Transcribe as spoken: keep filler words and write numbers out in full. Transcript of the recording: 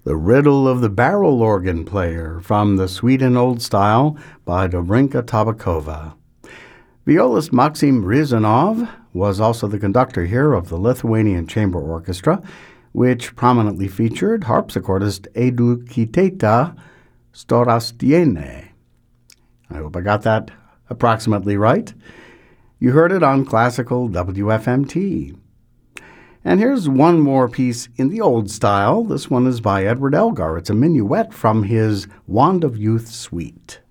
The Riddle of the Barrel Organ Player from the Sweden Old Style by Dobrinka Tabakova. Violist Maxim Rizanov was also the conductor here of the Lithuanian Chamber Orchestra, which prominently featured harpsichordist Edu Kiteta Storastiene. I hope I got that approximately right. You heard it on Classical W F M T. And here's one more piece in the old style. This one is by Edward Elgar. It's a minuet from his Wand of Youth suite.